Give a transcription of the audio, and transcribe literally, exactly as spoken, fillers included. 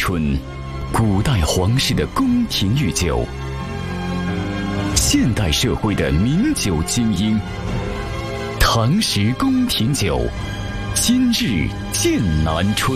春，古代皇室的宫廷御酒，现代社会的名酒精英。唐时宫廷酒，今日剑南春。